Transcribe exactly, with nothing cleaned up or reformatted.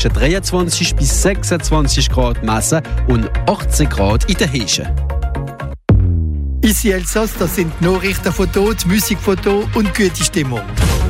zwischen dreiundzwanzig bis sechsundzwanzig Grad messen und achtzehn Grad in der Hesche. Ici Elsass, das sind die Nachrichten von dort, Musik von dort und gute Stimmung.